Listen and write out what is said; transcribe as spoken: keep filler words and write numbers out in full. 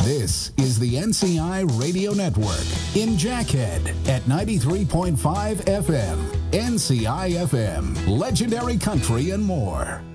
This is the N C I Radio Network in Jackhead at ninety-three point five F M. N C I F M, legendary country and more.